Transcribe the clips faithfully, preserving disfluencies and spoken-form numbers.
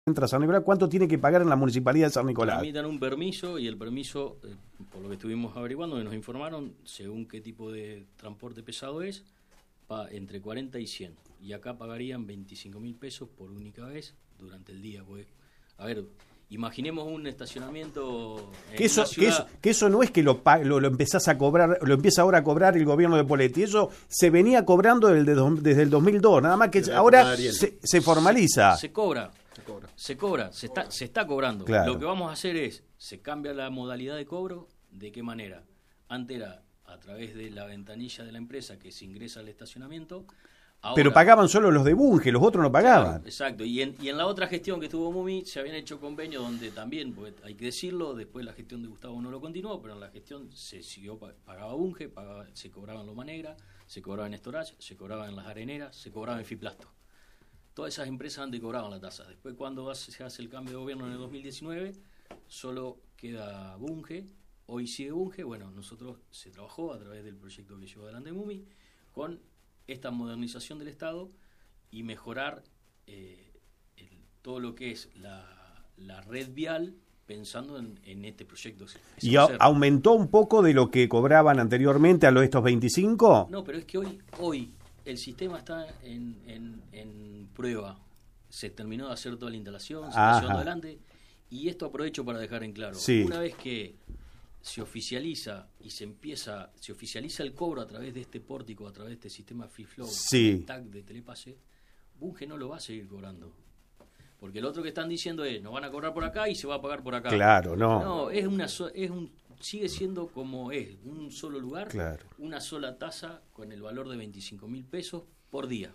entra a San Nicolás, ¿cuánto tiene que pagar en la municipalidad de San Nicolás? Tramitan un permiso y el permiso, eh, por lo que estuvimos averiguando, nos informaron, según qué tipo de transporte pesado es, va entre cuarenta y cien. Y acá pagarían veinticinco mil pesos por única vez durante el día. Pues, a ver, imaginemos un estacionamiento en que eso, una ciudad. Que eso, que eso no es que lo, lo, lo empezás a cobrar, lo empieza ahora a cobrar el gobierno de Poletti, eso se venía cobrando desde, desde el dos mil dos, nada más que desde ahora se, se formaliza. Se, se cobra. Se cobra, se, cobra, se, está, se está cobrando. Claro. Lo que vamos a hacer es, se cambia la modalidad de cobro. ¿De qué manera? Antes era a través de la ventanilla de la empresa que se ingresa al estacionamiento. Ahora, pero pagaban solo los de Bunge, los otros no pagaban. Claro, exacto, y en, y en la otra gestión que estuvo Mumi se habían hecho convenios donde también, pues, hay que decirlo, después la gestión de Gustavo no lo continuó, pero en la gestión se siguió, pagaba Bunge, pagaba, se cobraba en Loma Negra, se cobraba en Estorage, se cobraba en Las Areneras, se cobraba en Fiplasto. Todas esas empresas antes cobraban la tasa. Después, cuando hace, se hace el cambio de gobierno en el dos mil diecinueve, solo queda Bunge. Hoy sigue Bunge. Bueno, nosotros se trabajó a través del proyecto que llevó adelante Mumi con esta modernización del Estado y mejorar eh, el, todo lo que es la, la red vial pensando en, en este proyecto. ¿Y a, aumentó un poco de lo que cobraban anteriormente a los estos veinticinco? No, pero es que hoy... hoy el sistema está en, en, en prueba. Se terminó de hacer toda la instalación, se está llevando adelante. Y esto aprovecho para dejar en claro. Sí. Una vez que se oficializa y se empieza, se oficializa el cobro a través de este pórtico, a través de este sistema Free Flow, sí. tag de telepase, Bunge no lo va a seguir cobrando. Porque el otro que están diciendo es, nos van a cobrar por acá y se va a pagar por acá. Claro, no. No, es una so, es un sigue siendo como es, un solo lugar, claro. Una sola tasa con el valor de veinticinco mil pesos por día.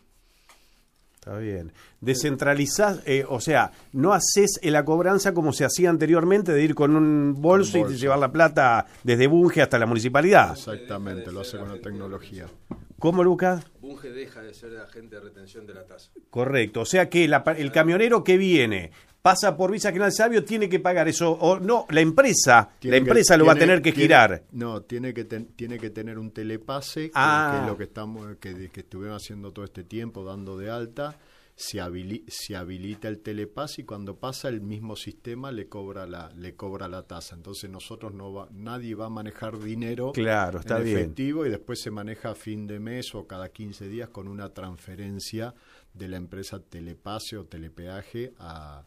Está bien. Descentralizás, eh, o sea, no haces la cobranza como se hacía anteriormente de ir con un bolso, bolso. y llevar la plata desde Bunge hasta la municipalidad. Exactamente, lo hace con la tecnología. ¿Cómo, Lucas? Bunge deja de ser agente de retención de la tasa. Correcto, o sea que la, el camionero que viene pasa por Villa General Sabio tiene que pagar eso, o no, la empresa, tiene la empresa que, lo tiene, va a tener que tiene, girar. No, tiene que ten, tiene que tener un telepase, que, ah. que es lo que estamos, que, que estuvimos haciendo todo este tiempo, dando de alta. Se, habili, se habilita el telepase y cuando pasa el mismo sistema le cobra la le cobra la tasa. Entonces nosotros no va, nadie va a manejar dinero claro, está en efectivo bien. Y después se maneja a fin de mes o cada quince días con una transferencia de la empresa Telepase o Telepeaje a,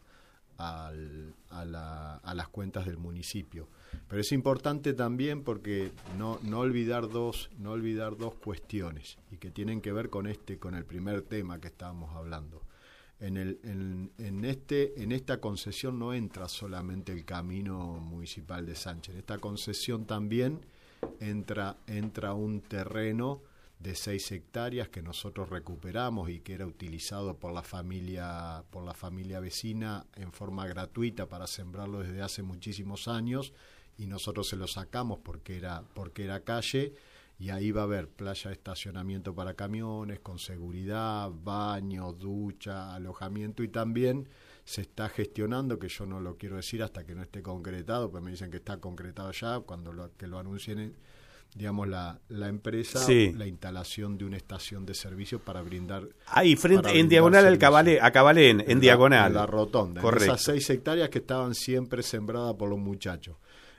a, a, la, a las cuentas del municipio. Pero es importante también porque no, no olvidar dos, no olvidar dos cuestiones y que tienen que ver con este, con el primer tema que estábamos hablando. En el, en, en este, en esta concesión no entra solamente el camino municipal de Sánchez. En esta concesión también entra, entra un terreno de seis hectáreas que nosotros recuperamos y que era utilizado por la familia, por la familia vecina en forma gratuita para sembrarlo desde hace muchísimos años. Y nosotros se lo sacamos porque era porque era calle y ahí va a haber playa de estacionamiento para camiones, con seguridad, baño, ducha, alojamiento y también se está gestionando, que yo no lo quiero decir hasta que no esté concretado, pues me dicen que está concretado ya, cuando lo, que lo anuncien, digamos, la, la empresa, sí. La instalación de una estación de servicio para brindar... Ahí, frente, en diagonal al Cabalé, a Cabalén, en, en diagonal. La, en la rotonda, correcto. En esas seis hectáreas que estaban siempre sembradas por los muchachos.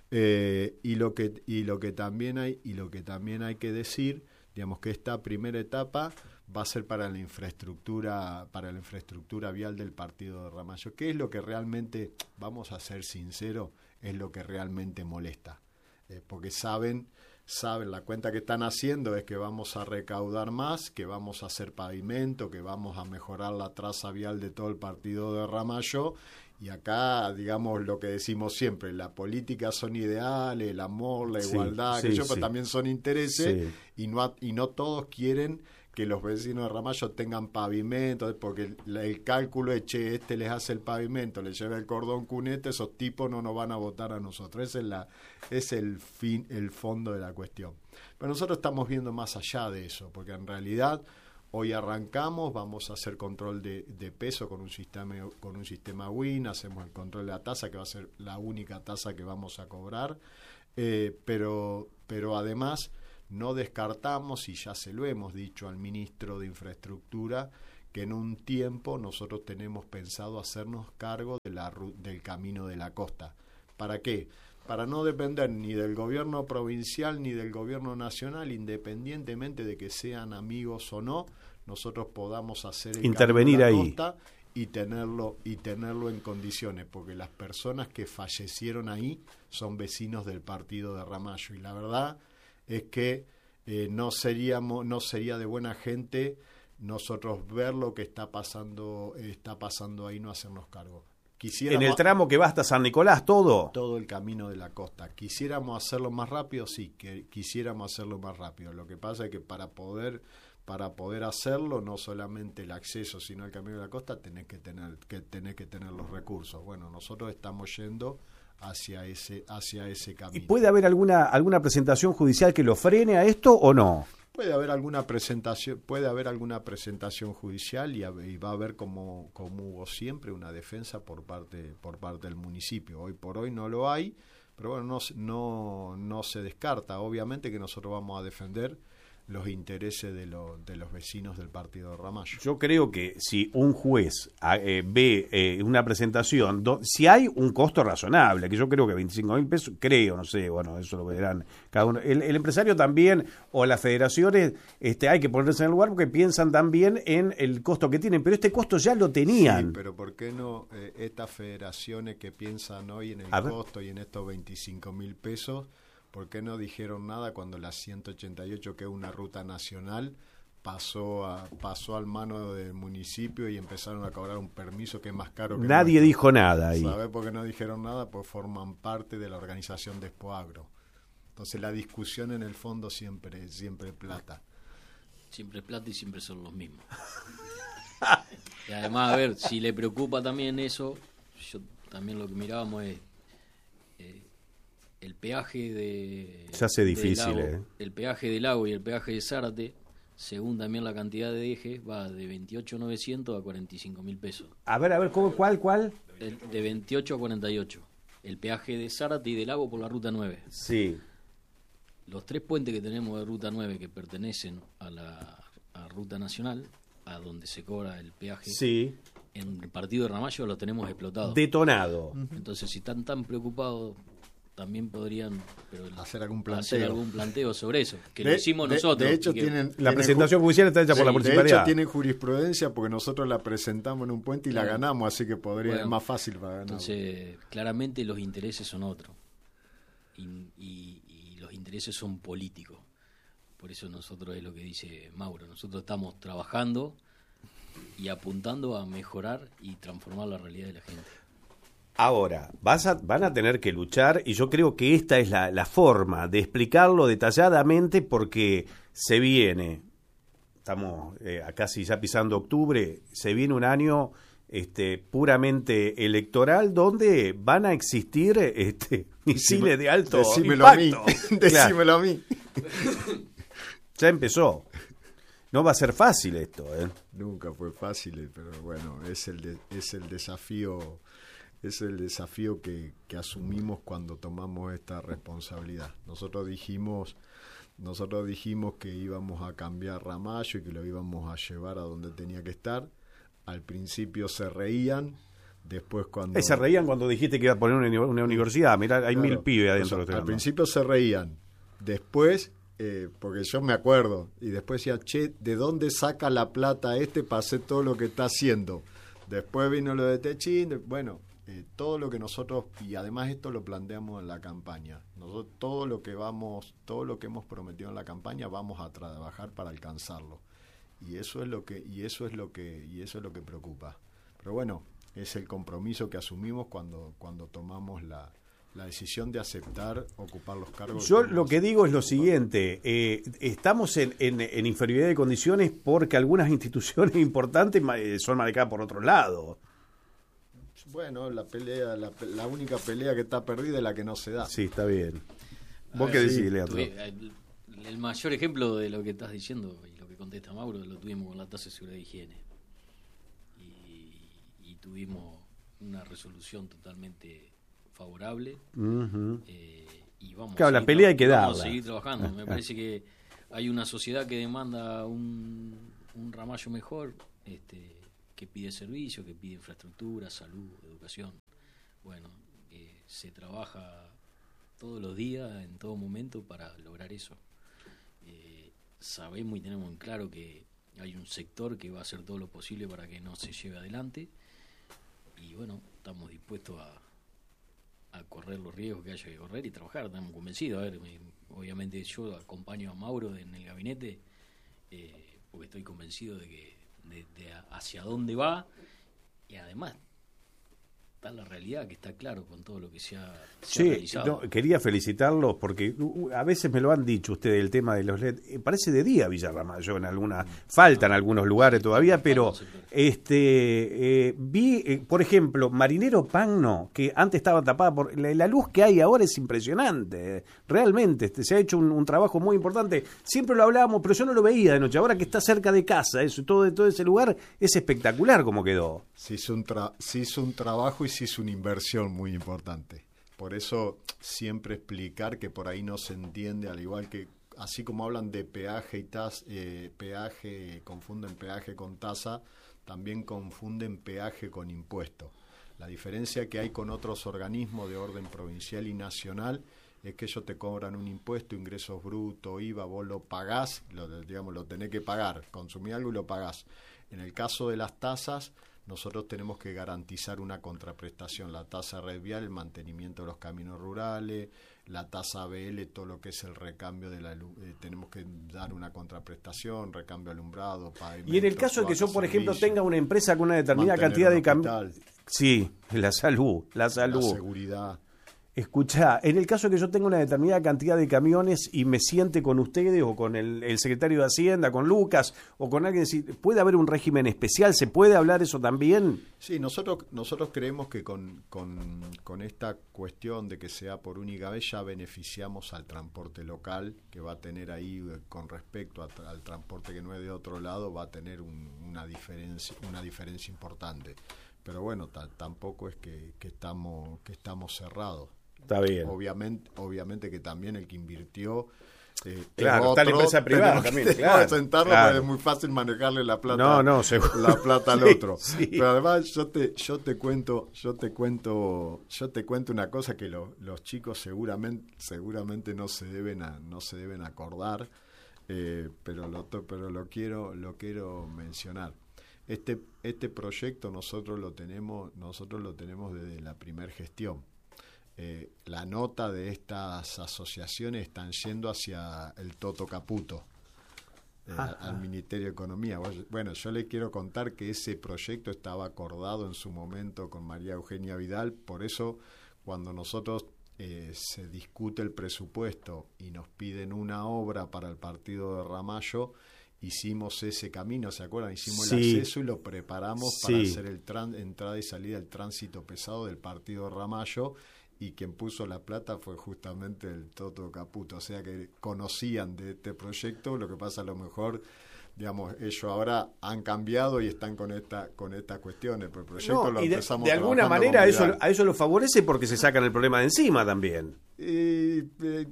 Eh, y lo que y lo que también hay y lo que también hay que decir, digamos que esta primera etapa va a ser para la infraestructura para la infraestructura vial del partido de Ramallo, que es lo que realmente, vamos a ser sinceros, es lo que realmente molesta, eh, porque saben saben la cuenta que están haciendo es que vamos a recaudar más, que vamos a hacer pavimento, que vamos a mejorar la traza vial de todo el partido de Ramallo. Y acá, digamos, lo que decimos siempre, la política son ideales, el amor, la igualdad, sí, que sí, yo, sí. pero también son intereses, sí. y no y no todos quieren que los vecinos de Ramallo tengan pavimento, porque el, el cálculo es, che, este les hace el pavimento, les lleva el cordón cunete, esos tipos no nos van a votar a nosotros. Ese es, la, es el fin, el fondo de la cuestión. Pero nosotros estamos viendo más allá de eso, porque en realidad... Hoy arrancamos, vamos a hacer control de, de peso con un sistema con un sistema WIN, hacemos el control de la tasa, que va a ser la única tasa que vamos a cobrar, eh, pero, pero además no descartamos, y ya se lo hemos dicho al ministro de Infraestructura, que en un tiempo nosotros tenemos pensado hacernos cargo de la, del Camino de la Costa. ¿Para qué? Para no depender ni del gobierno provincial ni del gobierno nacional, independientemente de que sean amigos o no, nosotros podamos hacer el intervenir Camino de la ahí Costa y tenerlo y tenerlo en condiciones, porque las personas que fallecieron ahí son vecinos del partido de Ramallo, y la verdad es que eh, no seríamos no sería de buena gente nosotros ver lo que está pasando está pasando ahí, no hacernos cargo. En el tramo que va hasta San Nicolás, todo. Todo el Camino de la Costa. ¿Quisiéramos hacerlo más rápido? Sí, que quisiéramos hacerlo más rápido. Lo que pasa es que para poder para poder hacerlo, no solamente el acceso, sino el Camino de la Costa, tenés que tener que tenés que tener los recursos. Bueno, nosotros estamos yendo hacia ese hacia ese camino. ¿Y puede haber alguna alguna presentación judicial que lo frene a esto o no? Puede haber alguna presentación, puede haber alguna presentación judicial y, y va a haber, como, como hubo siempre, una defensa por parte por parte del municipio. Hoy por hoy no lo hay, pero bueno, no, no, no se descarta. Obviamente que nosotros vamos a defender los intereses de, lo, de los vecinos del partido de Ramallo. Yo creo que si un juez eh, ve eh, una presentación, do, si hay un costo razonable, que yo creo que veinticinco mil pesos, creo, no sé, bueno, eso lo verán cada uno. El, el empresario también, o las federaciones, este, hay que ponerse en el lugar porque piensan también en el costo que tienen, pero este costo ya lo tenían. Sí, pero ¿por qué no eh, estas federaciones que piensan hoy en el costo y en estos veinticinco mil pesos? ¿Por qué no dijeron nada cuando la ciento ochenta y ocho, que es una ruta nacional, pasó a pasó al mano del municipio y empezaron a cobrar un permiso que es más caro que nadie nuestro? Dijo nada ahí. ¿Sabés por qué no dijeron nada? Pues forman parte de la organización de Expoagro. Entonces la discusión en el fondo siempre siempre plata. Siempre plata y siempre son los mismos. Y además, a ver, si le preocupa también eso, yo también lo que mirábamos es eh, el peaje de... Se hace difícil, Lago, eh. El peaje de Lago y el peaje de Zárate, según también la cantidad de ejes, va de veintiocho mil novecientos a cuarenta y cinco mil pesos. A ver, a ver, ¿cómo, ¿cuál, cuál? El, de veintiocho a cuarenta y ocho. El peaje de Zárate y de Lago por la Ruta nueve. Sí. Los tres puentes que tenemos de Ruta nueve que pertenecen a la a Ruta Nacional, a donde se cobra el peaje, sí, en el partido de Ramallo los tenemos explotados. Detonado. Entonces, si están tan preocupados, también podrían pero hacer algún planteo hacer algún planteo sobre eso, que de, lo hicimos de, nosotros. De hecho, que, tienen, la tienen presentación judicial está hecha sí, por la municipalidad. De hecho, tienen jurisprudencia porque nosotros la presentamos en un puente y claro. la ganamos, así que podría bueno, es más fácil para ganar. Entonces, claramente los intereses son otros. Y, y, y los intereses son políticos. Por eso nosotros, es lo que dice Mauro, nosotros estamos trabajando y apuntando a mejorar y transformar la realidad de la gente. Ahora, vas a, van a tener que luchar, y yo creo que esta es la, la forma de explicarlo detalladamente, porque se viene, estamos eh, casi ya pisando octubre, se viene un año este, puramente electoral donde van a existir este, misiles de alto decímelo impacto. A mí. Decímelo a mí. Ya empezó. No va a ser fácil esto, ¿eh? Nunca fue fácil, pero bueno, es el de, es el desafío, es el desafío que, que asumimos cuando tomamos esta responsabilidad. Nosotros dijimos, nosotros dijimos que íbamos a cambiar Ramallo y que lo íbamos a llevar a donde tenía que estar. Al principio se reían, después cuando eh, se reían cuando dijiste que iba a poner una, una universidad. Mirá, hay claro, mil pibes adentro. O sea, al principio se reían, después Eh, porque yo me acuerdo, y después decía, che, ¿de dónde saca la plata este para hacer todo lo que está haciendo? Después vino lo de Techín, de, bueno, eh, todo lo que nosotros, y además esto lo planteamos en la campaña, nosotros todo lo que vamos, todo lo que hemos prometido en la campaña vamos a trabajar para alcanzarlo, y eso es lo que, y eso es lo que, y eso es lo que preocupa. Pero bueno, es el compromiso que asumimos cuando, cuando tomamos la la decisión de aceptar ocupar los cargos. Yo lo que digo es lo siguiente, eh, estamos en, en, en inferioridad de condiciones porque algunas instituciones importantes son manejadas por otro lado. Bueno, la pelea, la, la única pelea que está perdida es la que no se da. Sí, está bien. ¿Vos ver, qué sí, decís, Leandro? El, el mayor ejemplo de lo que estás diciendo y lo que contesta Mauro lo tuvimos con la tasa de seguridad de higiene. Y, y tuvimos una resolución totalmente favorable. Uh-huh. eh, y vamos claro, a la pelea hay que darla. Vamos a seguir trabajando. Me parece que hay una sociedad que demanda un, un Ramallo mejor, este, que pide servicio, que pide infraestructura, salud, educación. Bueno, eh, se trabaja todos los días, en todo momento, para lograr eso. Eh, sabemos y tenemos en claro que hay un sector que va a hacer todo lo posible para que no se lleve adelante, y bueno, estamos dispuestos a, a correr los riesgos que haya que correr y trabajar, estamos convencidos. A ver, me, obviamente yo acompaño a Mauro en el gabinete, eh, porque estoy convencido de que de, de hacia dónde va, y además está la realidad que está claro con todo lo que se ha, se sí, ha realizado. No, quería felicitarlos porque uh, a veces me lo han dicho ustedes, el tema de los L E D. Eh, parece de día Villa Ramallo, en alguna, faltan algunos lugares todavía, pero este eh, vi, eh, por ejemplo, Marinero Pagno, que antes estaba tapada por la, la luz que hay ahora es impresionante, eh, realmente este, se ha hecho un, un trabajo muy importante. Siempre lo hablábamos, pero yo no lo veía de noche. Ahora que está cerca de casa, eso, todo, todo ese lugar es espectacular como quedó. Se hizo un, tra- se hizo un trabajo y se hizo una inversión muy importante. Por eso siempre explicar que por ahí no se entiende, al igual que así como hablan de peaje y tasa, eh, peaje, confunden peaje con tasa, también confunden peaje con impuesto. La diferencia que hay con otros organismos de orden provincial y nacional es que ellos te cobran un impuesto, ingresos brutos, I V A, vos lo pagás, lo, digamos, lo tenés que pagar, consumís algo y lo pagás. En el caso de las tasas, nosotros tenemos que garantizar una contraprestación, la tasa red vial, el mantenimiento de los caminos rurales, la tasa B L, todo lo que es el recambio de la luz, eh, tenemos que dar una contraprestación, recambio alumbrado, pavimento. Y en el caso de que yo, por ejemplo, servicio, tenga una empresa con una determinada cantidad de camiones. Sí, la salud, la salud. La seguridad. Escuchá, en el caso de que yo tenga una determinada cantidad de camiones y me siente con ustedes o con el, el secretario de Hacienda, con Lucas o con alguien, ¿puede haber un régimen especial? ¿Se puede hablar eso también? Sí, nosotros nosotros creemos que con, con, con esta cuestión de que sea por única vez ya beneficiamos al transporte local, que va a tener ahí, con respecto a, al transporte que no es de otro lado, va a tener un, una diferencia una diferencia importante. Pero bueno, t- tampoco es que, que estamos que estamos cerrados. Está bien. Obviamente, obviamente que también el que invirtió, eh, claro, otro, está la empresa privada también, claro, sentarlo, claro. porque es muy fácil manejarle la plata, no, no, seguro. la plata al sí, otro. Sí. Pero además yo te, yo te cuento, yo te cuento, yo te cuento una cosa que lo, los chicos seguramente, seguramente no se deben a, no se deben acordar, eh, pero lo, pero lo quiero, lo quiero mencionar. Este, este proyecto nosotros lo tenemos, nosotros lo tenemos desde la primer gestión. Eh, la nota de estas asociaciones están yendo hacia el Toto Caputo, eh, al Ministerio de Economía. Bueno, yo le quiero contar que ese proyecto estaba acordado en su momento con María Eugenia Vidal, por eso cuando nosotros eh, se discute el presupuesto y nos piden una obra para el partido de Ramallo, hicimos ese camino, ¿se acuerdan? Hicimos sí. el acceso y lo preparamos sí. para hacer el tran- entrada y salida del tránsito pesado del partido de Ramallo, y quien puso la plata fue justamente el Toto Caputo, o sea que conocían de este proyecto. Lo que pasa, a lo mejor, digamos, ellos ahora han cambiado y están con esta con estas cuestiones, pero el proyecto no, lo y de, empezamos de alguna manera eso, a eso lo favorece porque se sacan el problema de encima también. Y, eh,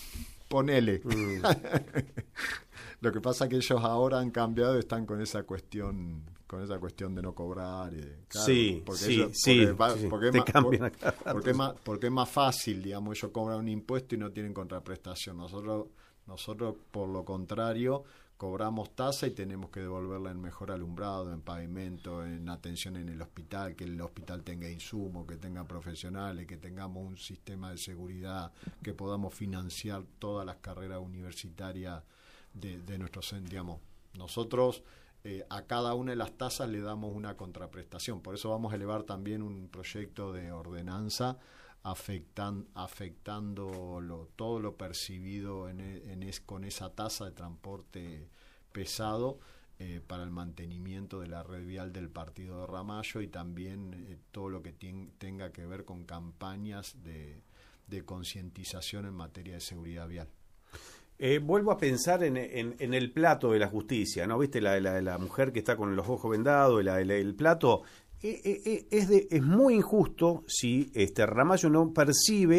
ponele. Mm. Lo que pasa es que ellos ahora han cambiado y están con esa cuestión con esa cuestión de no cobrar. Y, claro, sí, porque sí, ellos, sí, porque, va, sí, porque es te más, cambian por, acá. Porque es más, porque es más fácil, digamos, ellos cobran un impuesto y no tienen contraprestación. Nosotros, nosotros por lo contrario, cobramos tasa y tenemos que devolverla en mejor alumbrado, en pavimento, en atención en el hospital, que el hospital tenga insumos, que tenga profesionales, que tengamos un sistema de seguridad, que podamos financiar todas las carreras universitarias de, de nuestros, digamos, nosotros eh, a cada una de las tasas le damos una contraprestación. Por eso vamos a elevar también un proyecto de ordenanza afectan, afectando lo, todo lo percibido en, en es, con esa tasa de transporte pesado eh, para el mantenimiento de la red vial del partido de Ramallo, y también eh, todo lo que ten, tenga que ver con campañas de, de concientización en materia de seguridad vial. Eh, vuelvo a pensar en, en, en el plato de la justicia, ¿no? ¿Viste la, la, la mujer que está con los ojos vendados, la, el, el plato? Eh, eh, es, de, es muy injusto si este Ramallo no percibe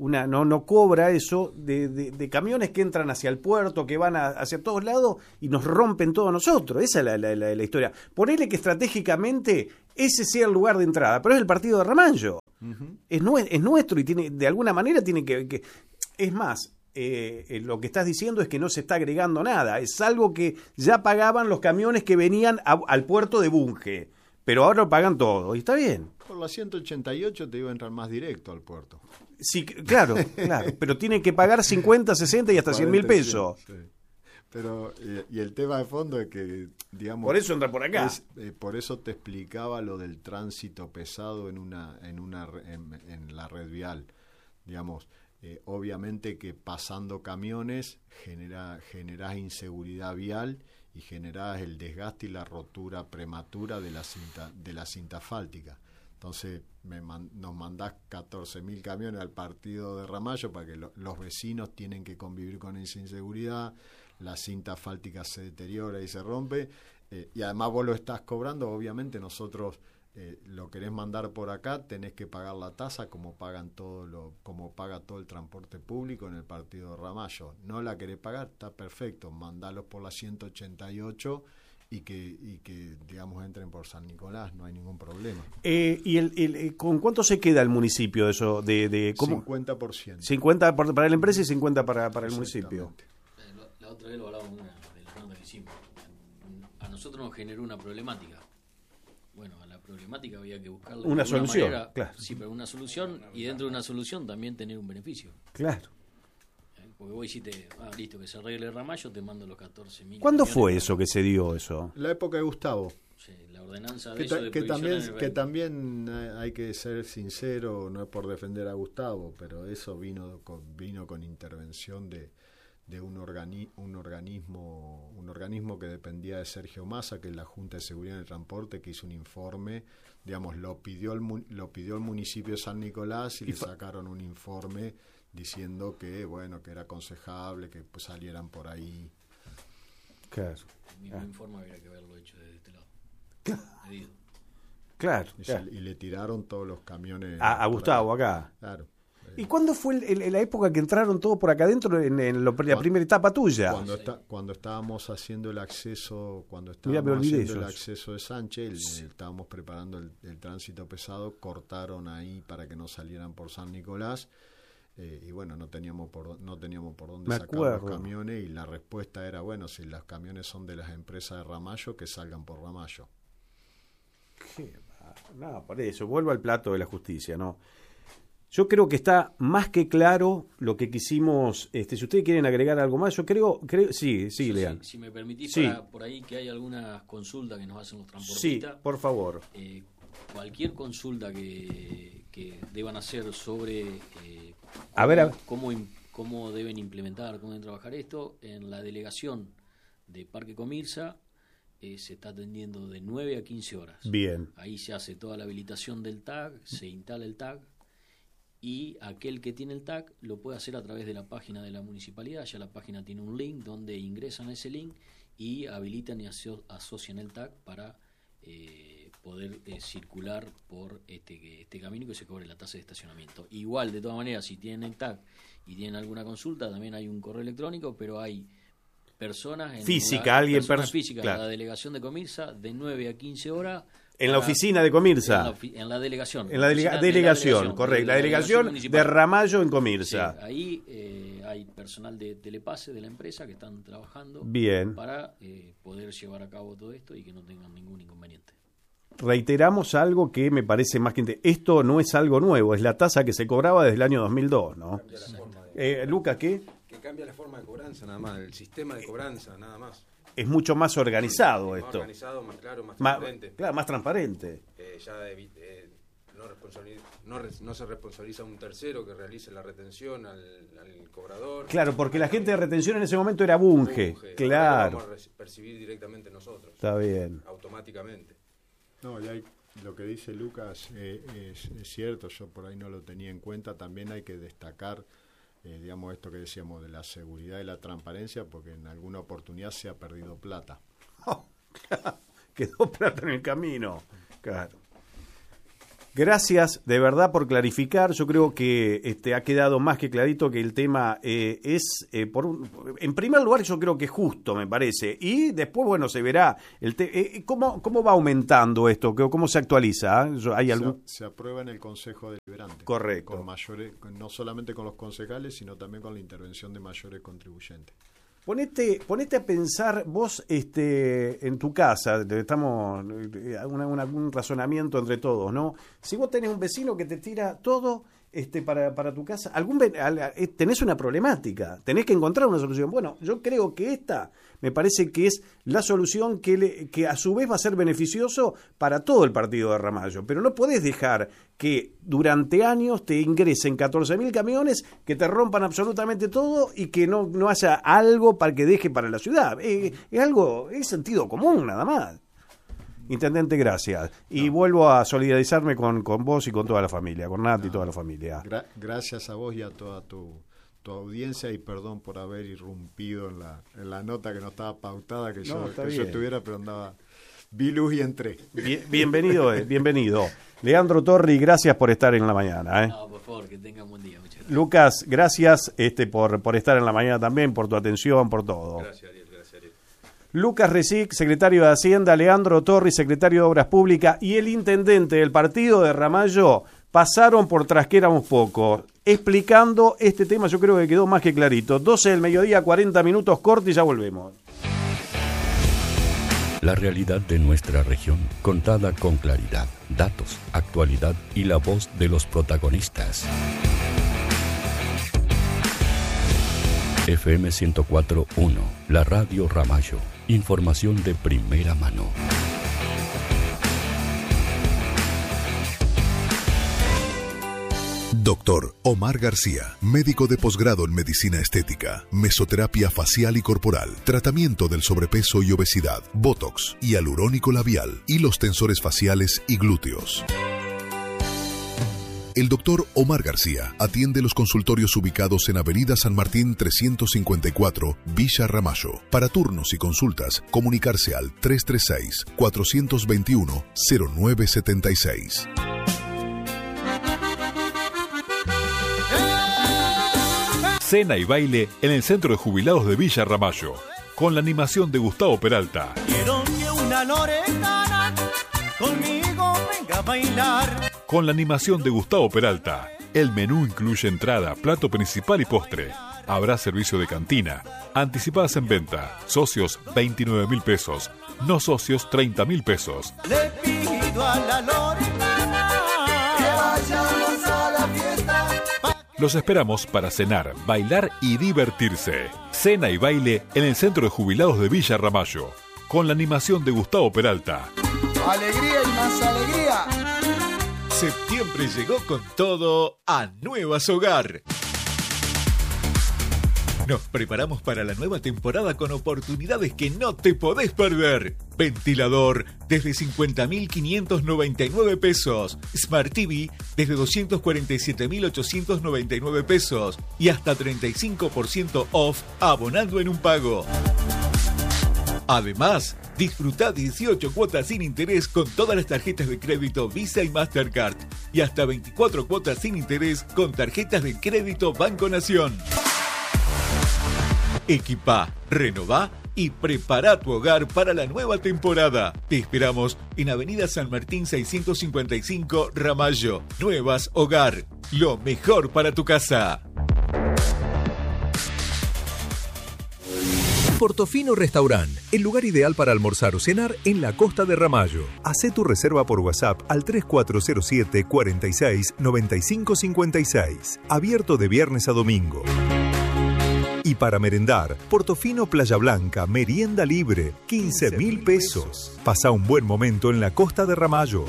una no no cobra eso de, de, de camiones que entran hacia el puerto, que van a, hacia todos lados y nos rompen todos nosotros. Esa es la, la, la, la historia. Ponele que estratégicamente ese sea el lugar de entrada, pero es el partido de Ramallo. Uh-huh. Es, nue- es nuestro y tiene de alguna manera tiene que... que es más, eh, eh, lo que estás diciendo es que no se está agregando nada. Es algo que ya pagaban los camiones que venían a, al puerto de Bunge, pero ahora lo pagan todo y está bien. Por la ciento ochenta y ocho te iba a entrar más directo al puerto. Sí, claro, claro, pero tienen que pagar cincuenta, sesenta y hasta cien mil pesos. Sí. Pero, eh, y el tema de fondo es que, digamos... Por eso entra por acá. Es, eh, por eso te explicaba lo del tránsito pesado en una en una en, en la red vial. Digamos, eh, obviamente que pasando camiones genera generás inseguridad vial y generás el desgaste y la rotura prematura de la cinta de la cinta asfáltica. Entonces me man, nos mandás catorce mil camiones al partido de Ramallo para que lo, los vecinos tienen que convivir con esa inseguridad, la cinta asfáltica se deteriora y se rompe, eh, y además vos lo estás cobrando, obviamente nosotros eh, lo querés mandar por acá, tenés que pagar la tasa como pagan todo lo, como paga todo el transporte público en el partido de Ramallo. No la querés pagar, está perfecto, mandalos por la ciento ochenta y ocho y que, y que digamos entren por San Nicolás, no hay ningún problema. Eh, ¿Y el, el, con cuánto se queda el municipio eso? De, de ¿cómo? cincuenta por ciento. cincuenta por, para la empresa y cincuenta para, para el municipio. Eh, la, la otra vez lo hablábamos de una de las notas que hicimos. A nosotros nos generó una problemática. Bueno, a la problemática había que buscarle una solución. Manera, claro. Sí, pero una solución y dentro de una solución también tener un beneficio. Claro. Porque vos hiciste, ah, listo, que se arregle Ramallo, te mando los catorce mil. ¿Cuándo fue eso que se dio eso? La época de Gustavo. Sí, la ordenanza de que, eso ta- de que también el... que también hay que ser sincero, no es por defender a Gustavo, pero eso vino con, vino con intervención de, de un, organi- un organismo un organismo que dependía de Sergio Massa, que es la Junta de Seguridad en el Transporte, que hizo un informe, digamos, lo pidió el, lo pidió el municipio de San Nicolás y, y le fa- sacaron un informe diciendo que bueno que era aconsejable que pues, salieran por ahí. Claro. El mismo ah. informe habría que haberlo hecho desde este lado. Claro. Medido. Claro, y, claro. Se, y le tiraron todos los camiones a, a Gustavo acá. Claro. ¿Y cuándo fue el, el, la época que entraron todos por acá adentro en, en lo, la cuando, primera etapa tuya? Cuando, está, cuando estábamos haciendo el acceso, cuando Mirá, estábamos haciendo esos. el acceso de Sánchez, el, el, estábamos preparando el, el tránsito pesado, cortaron ahí para que no salieran por San Nicolás. Eh, y bueno, no teníamos por no teníamos por dónde Me sacar acuerdo. los camiones y la respuesta era, bueno, si los camiones son de las empresas de Ramallo, que salgan por Ramallo. Qué no, por eso, vuelvo al plato de la justicia, ¿no? Yo creo que está más que claro lo que quisimos, este, si ustedes quieren agregar algo más, yo creo, creo sí, sí, Yo, Lean. Si, si me permitís, sí. para, por ahí que hay algunas consultas que nos hacen los transportistas. Sí, por favor. Eh, cualquier consulta que, que deban hacer sobre eh, cómo, a ver, a ver. Cómo, cómo deben implementar, cómo deben trabajar esto, en la delegación de Parque Comirsa eh, se está atendiendo de nueve a quince horas. Bien. Ahí se hace toda la habilitación del tag, se instala el tag y aquel que tiene el tag lo puede hacer a través de la página de la municipalidad. Ya la página tiene un link donde ingresan a ese link y habilitan y aso- asocian el tag para eh, poder eh, circular por este, este camino y que se cobre la tasa de estacionamiento. Igual, de todas maneras, si tienen el tag y tienen alguna consulta, también hay un correo electrónico, pero hay personas en física, la, alguien personas pers- físicas claro. en la delegación de Comirsa de nueve a quince horas. En la oficina de Comirsa. En la, ofi- en la delegación. En la delega- Oficina- delegación, en la delegación, correcto. La de delegación de municipal. Ramallo en Comirsa. Sí, ahí eh, hay personal de Telepase de la empresa que están trabajando Bien. para eh, poder llevar a cabo todo esto y que no tengan ningún inconveniente. Reiteramos algo que me parece más que... inte- Esto no es algo nuevo, es la tasa que se cobraba desde el año dos mil dos, ¿no? Cambia la forma de- Eh, Lucas, ¿qué? Que cambia la forma de cobranza, nada más, el sistema de cobranza, nada más. Es mucho más organizado Más esto. organizado, más claro, más Más, transparente. claro, más transparente. Eh, ya evi- eh, no, responsabili- no, re- no se responsabiliza a un tercero que realice la retención al, al cobrador. Claro, porque la gente de retención en ese momento era Bunge. Bunge. Ahora Claro. lo vamos a re- percibir directamente nosotros, Está bien. automáticamente. No, y hay, lo que dice Lucas eh, es, es cierto, yo por ahí no lo tenía en cuenta, también hay que destacar, eh, digamos, esto que decíamos de la seguridad y la transparencia, porque en alguna oportunidad se ha perdido plata. Oh, claro. Quedó plata en el camino. Claro. Gracias de verdad por clarificar. Yo creo que este, ha quedado más que clarito que el tema eh, es, eh, por un, en primer lugar, yo creo que es justo, me parece. Y después, bueno, se verá el te eh, ¿cómo, cómo va aumentando esto, cómo se actualiza. ¿Hay algún... se, se aprueba en el Consejo Deliberante. Correcto. Con mayores, no solamente con los concejales, sino también con la intervención de mayores contribuyentes. Ponete, ponete a pensar vos este, en tu casa, estamos una, una, un razonamiento entre todos, ¿no? Si vos tenés un vecino que te tira todo este, para, para tu casa, algún tenés una problemática, tenés que encontrar una solución. Bueno, yo creo que esta me parece que es la solución que, le, que a su vez va a ser beneficioso para todo el partido de Ramallo, pero no podés dejar que durante años te ingresen catorce mil camiones, que te rompan absolutamente todo y que no, no haya algo para que deje para la ciudad. Eh, es algo, es sentido común nada más. Intendente, gracias. Y no. vuelvo a solidarizarme con, con vos y con toda la familia, con Nati no. y toda la familia. Gra gracias a vos y a toda tu, tu audiencia, y perdón por haber irrumpido en la, en la nota que no estaba pautada, que, no, yo, que yo tuviera, pero andaba... Vi luz y entré. Bien, bienvenido, eh, bienvenido. Leandro Torri, gracias por estar en la mañana. ¿eh? No, por favor, que tengan buen día. Muchas gracias. Lucas, gracias este, por, por estar en la mañana también, por tu atención, por todo. Gracias, Ariel, gracias, Ariel. Lucas Recic, secretario de Hacienda, Leandro Torri, secretario de Obras Públicas, y el intendente del partido de Ramallo pasaron por Trasquéramos Poco, explicando este tema. Yo creo que quedó más que clarito. doce del mediodía, cuarenta minutos, corte y ya volvemos. La realidad de nuestra región, contada con claridad, datos, actualidad y la voz de los protagonistas. F M ciento cuatro punto uno, la radio Ramallo. Información de primera mano. Doctor Omar García, médico de posgrado en medicina estética, mesoterapia facial y corporal, tratamiento del sobrepeso y obesidad, botox, hialurónico labial, hilos tensores faciales y glúteos. El doctor Omar García atiende los consultorios ubicados en Avenida San Martín trescientos cincuenta y cuatro, Villa Ramallo. Para turnos y consultas, comunicarse al tres tres seis, cuatro dos uno, cero nueve siete seis. Cena y baile en el Centro de Jubilados de Villa Ramallo, con la animación de Gustavo Peralta. Quiero que una loretana conmigo venga a bailar. Con la animación de Gustavo Peralta, el menú incluye entrada, plato principal y postre. Habrá servicio de cantina. Anticipadas en venta. Socios veintinueve mil pesos. No socios treinta mil pesos. Le pido a la loretana que vayamos a la fiesta. Los esperamos para cenar, bailar y divertirse. Cena y baile en el Centro de Jubilados de Villa Ramallo, con la animación de Gustavo Peralta. ¡Alegría y más alegría! Septiembre llegó con todo a Nuevas Hogar. Nos preparamos para la nueva temporada con oportunidades que no te podés perder. Ventilador desde cincuenta mil quinientos noventa y nueve pesos. Smart T V desde doscientos cuarenta y siete mil ochocientos noventa y nueve pesos. Y hasta treinta y cinco por ciento off abonando en un pago. Además, disfrutá dieciocho cuotas sin interés con todas las tarjetas de crédito Visa y Mastercard. Y hasta veinticuatro cuotas sin interés con tarjetas de crédito Banco Nación. Equipá, renová y prepara tu hogar para la nueva temporada. Te esperamos en Avenida San Martín seiscientos cincuenta y cinco, Ramallo. Nuevas Hogar, lo mejor para tu casa. Portofino Restaurant, el lugar ideal para almorzar o cenar en la costa de Ramallo. Hacé tu reserva por WhatsApp al tres cuatro cero siete, cuarenta y seis, noventa y cinco cincuenta y seis. Abierto de viernes a domingo. Y para merendar, Portofino Playa Blanca, merienda libre, quince mil pesos. Pasa un buen momento en la costa de Ramallo.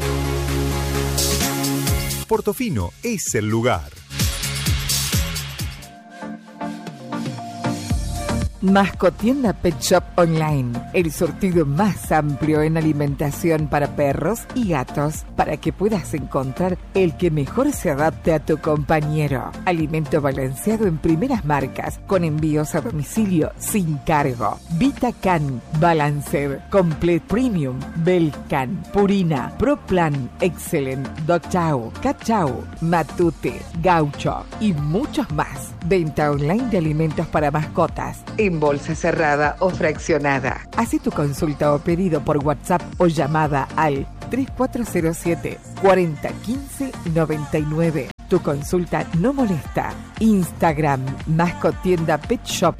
Portofino es el lugar. Mascotienda Pet Shop Online, el surtido más amplio en alimentación para perros y gatos, para que puedas encontrar el que mejor se adapte a tu compañero. Alimento balanceado en primeras marcas, con envíos a domicilio sin cargo. VitaCan, Balanced, Complete Premium, Belcan, Purina, ProPlan, Excellent, Dog Chow, Cat Chow, Matute, Gaucho y muchos más. Venta online de alimentos para mascotas, en bolsa cerrada o fraccionada. Haz tu consulta o pedido por WhatsApp o llamada al tres cuatro cero siete, cuatro cero uno cinco, nueve nueve. Tu consulta no molesta. Instagram, Mascotienda Pet Shop.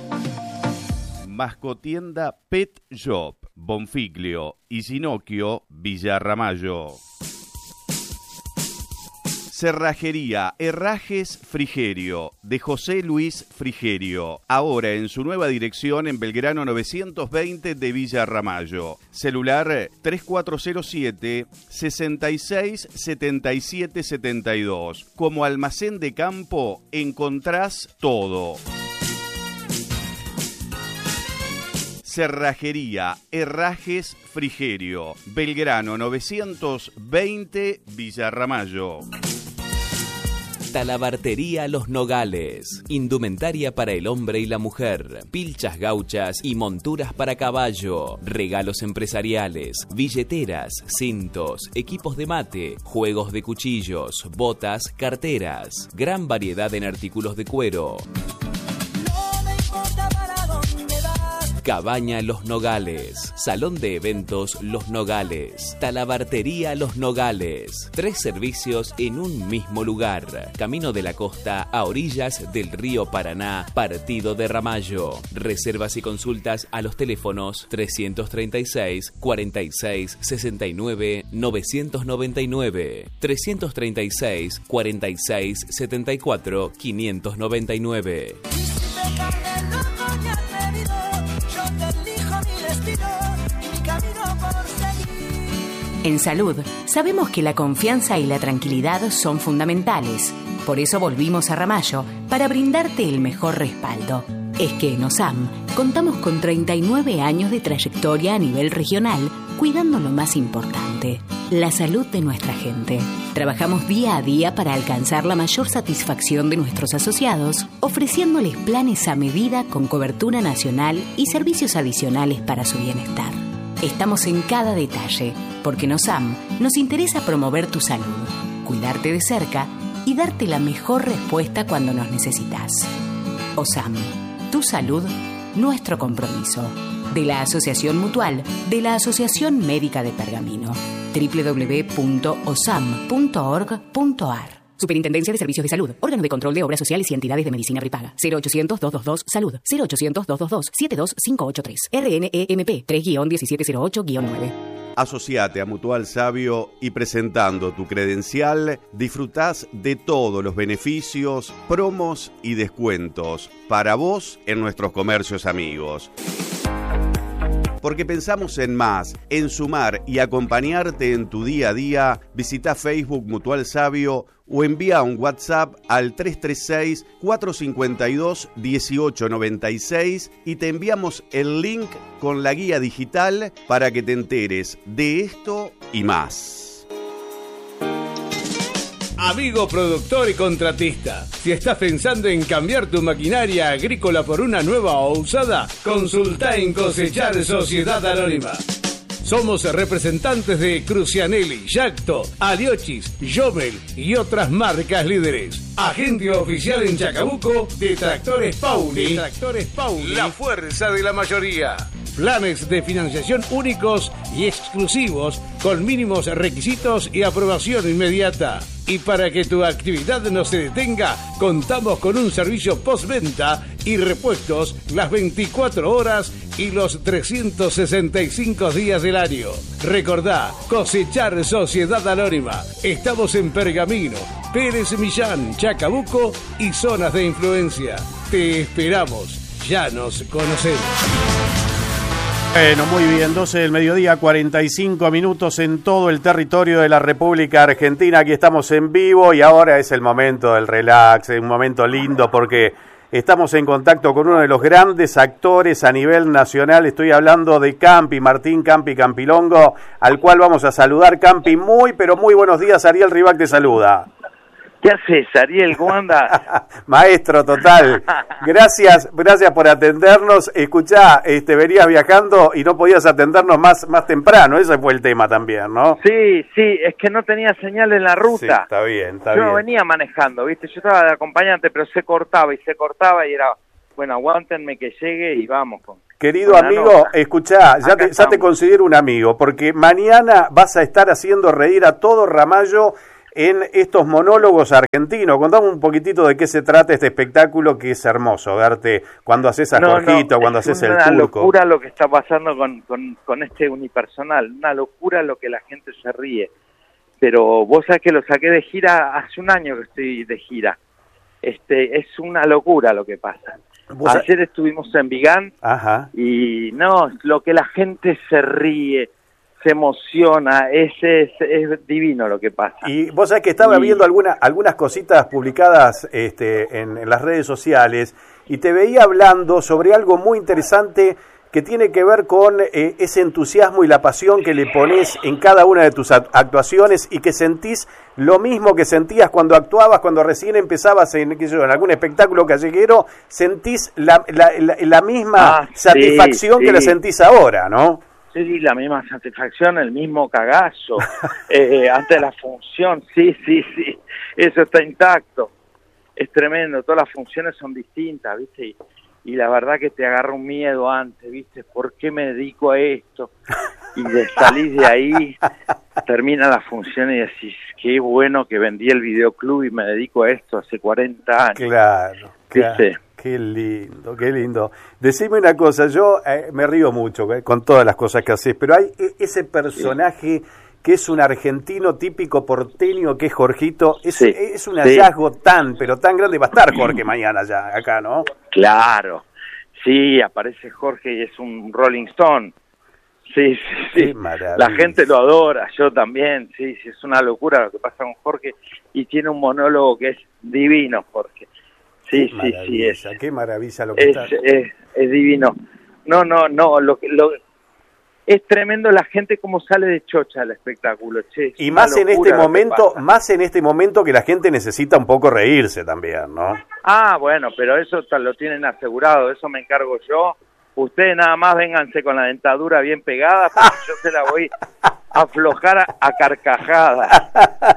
Mascotienda Pet Shop, Bonfiglio y Ginocchio, Villa Ramallo. Cerrajería Herrajes Frigerio, de José Luis Frigerio, ahora en su nueva dirección en Belgrano novecientos veinte de Villa Ramallo. Celular tres cuatro cero siete, seis seis siete siete siete dos. Como almacén de campo encontrás todo. Cerrajería Herrajes Frigerio, Belgrano novecientos veinte Villa Ramallo. Talabartería Los Nogales. Indumentaria para el hombre y la mujer. Pilchas gauchas y monturas para caballo. Regalos empresariales. Billeteras, cintos, equipos de mate, juegos de cuchillos, botas, carteras. Gran variedad en artículos de cuero. Cabaña Los Nogales, Salón de Eventos Los Nogales, Talabartería Los Nogales, tres servicios en un mismo lugar. Camino de la Costa a orillas del río Paraná, Partido de Ramallo. Reservas y consultas a los teléfonos trescientos treinta y seis, cuarenta y seis, sesenta y nueve, novecientos noventa y nueve, trescientos treinta y seis, cuarenta y seis, setenta y cuatro, quinientos noventa y nueve. En Salud, sabemos que la confianza y la tranquilidad son fundamentales. Por eso volvimos a Ramallo para brindarte el mejor respaldo. Es que en OSAM contamos con treinta y nueve años de trayectoria a nivel regional, cuidando lo más importante, la salud de nuestra gente. Trabajamos día a día para alcanzar la mayor satisfacción de nuestros asociados, ofreciéndoles planes a medida con cobertura nacional y servicios adicionales para su bienestar. Estamos en cada detalle, porque en OSAM nos interesa promover tu salud, cuidarte de cerca y darte la mejor respuesta cuando nos necesitas. OSAM, tu salud, nuestro compromiso. De la Asociación Mutual, de la Asociación Médica de Pergamino. doble u doble u doble u punto osam punto org punto a r. Superintendencia de Servicios de Salud. Órgano de Control de Obras Sociales y Entidades de Medicina Prepaga. cero ochocientos, doscientos veintidós, Salud. cero ochocientos, doscientos veintidós, setenta y dos cinco ochenta y tres. R N E M P tres guión diecisiete cero ocho guión nueve. Asociate a Mutual Sabio y presentando tu credencial, disfrutás de todos los beneficios, promos y descuentos para vos en nuestros comercios amigos. Porque pensamos en más, en sumar y acompañarte en tu día a día, visita Facebook Mutual Sabio o envía un WhatsApp al tres tres seis, cuatro cinco dos, uno ocho nueve seis y te enviamos el link con la guía digital para que te enteres de esto y más. Amigo productor y contratista, si estás pensando en cambiar tu maquinaria agrícola por una nueva o usada, consulta en Cosechar Sociedad Anónima. Somos representantes de Crucianelli, Yacto, Aliochis, Jomel y otras marcas líderes. Agente oficial en Chacabuco de Tractores Pauli. De Tractores Pauli. La fuerza de la mayoría. Planes de financiación únicos y exclusivos con mínimos requisitos y aprobación inmediata. Y para que tu actividad no se detenga, contamos con un servicio postventa y repuestos las veinticuatro horas y los trescientos sesenta y cinco días del año. Recordá, Cosechar Sociedad Anónima. Estamos en Pergamino, Pérez Millán, Chacabuco y zonas de influencia. Te esperamos. Ya nos conocemos. Bueno, muy bien, doce del mediodía, cuarenta y cinco minutos en todo el territorio de la República Argentina. Aquí estamos en vivo y ahora es el momento del relax, un momento lindo porque Estamos en contacto con uno de los grandes actores a nivel nacional. Estoy hablando de Campi, Martín Campi Campilongo, al cual vamos a saludar. Campi, muy, pero muy buenos días. Ariel Ribac te saluda. ¿Qué haces, Ariel? ¿Cómo andas? Maestro, total. Gracias, gracias por atendernos. Escuchá, este, venías viajando y no podías atendernos más, más temprano. Ese fue el tema también, ¿no? Sí, sí, es que no tenía señal en la ruta. Sí, está bien, está Yo bien. no venía manejando, ¿viste? Yo estaba de acompañante, pero se cortaba y se cortaba y era, bueno, aguántenme que llegue y vamos. Con, Querido con amigo, escuchá, ya te, ya te considero un amigo, porque mañana vas a estar haciendo reír a todo Ramallo en estos monólogos argentinos. Contame un poquitito de qué se trata este espectáculo, que es hermoso verte cuando haces a no, Jorgito, no, cuando es haces el una turco. locura lo que está pasando con, con, con este unipersonal, una locura lo que la gente se ríe. Pero vos sabés que lo saqué de gira hace un año que estoy de gira. Este, es una locura lo que pasa. Ayer estuvimos en Vigán. Ajá. Y no, lo que la gente se ríe, se emociona, es, es, es divino lo que pasa. Y vos sabés que estaba Y- viendo alguna, algunas cositas publicadas este, en, en las redes sociales y te veía hablando sobre algo muy interesante que tiene que ver con eh, ese entusiasmo y la pasión que le pones en cada una de tus act- actuaciones y que sentís lo mismo que sentías cuando actuabas, cuando recién empezabas en, qué sé yo, en algún espectáculo callejero, sentís la, la, la, la misma Ah, satisfacción sí, que la sí. sentís ahora, ¿no? Sí, la misma satisfacción, el mismo cagazo eh, antes de la función, sí, sí, sí, eso está intacto, es tremendo, todas las funciones son distintas, ¿viste? Y, y la verdad que te agarra un miedo antes, ¿viste? ¿Por qué me dedico a esto? Y de salir de ahí, termina la función y decís, qué bueno que vendí el videoclub y me dedico a esto hace cuarenta años. Claro, claro. ¿Viste? Qué lindo, qué lindo. Decime una cosa, yo eh, me río mucho eh, con todas las cosas que haces, pero hay e- ese personaje que es un argentino típico porteño, que es Jorgito, es, Sí, es un sí. hallazgo tan, pero tan grande. Va a estar Jorge mañana ya acá, ¿no? Claro, sí, aparece Jorge y es un Rolling Stone. Sí, sí, sí. Qué maravilla. La gente lo adora, yo también, sí, sí, es una locura lo que pasa con Jorge y tiene un monólogo que es divino, Jorge. Sí, Qué sí, sí, es, maravilla, qué maravilla lo que es, está. es, es divino. No, no, no, lo que lo es tremendo la gente como sale de chocha al espectáculo, che. es Y una más en locura este lo que momento, pasa. más en este momento que la gente necesita un poco reírse también, ¿no? Ah, bueno, pero eso ta- lo tienen asegurado, eso me encargo yo. Ustedes nada más vénganse con la dentadura bien pegada, porque yo se la voy a aflojar a, a carcajadas.